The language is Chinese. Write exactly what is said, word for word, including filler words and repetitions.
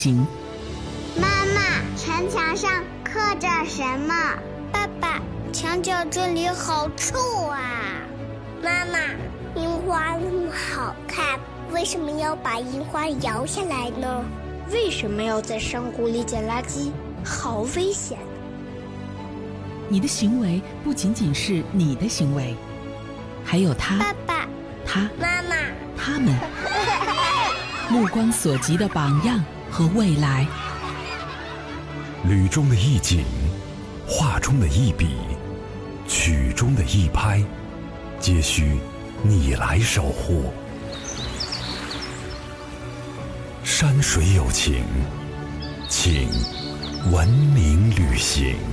行。 妈妈，城墙上刻着什么？ 爸爸，墙角这里好臭啊！ 妈妈，樱花那么好看，为什么要把樱花摇下来呢？ 为什么要在山谷里捡垃圾？好危险！ 你的行为不仅仅是你的行为，还有他、 爸爸、 他、 妈妈、 他们目光所及的榜样和未来。 旅中的一景，画中的一笔，曲中的一拍，皆需你来守护。山水有情，请文明旅行。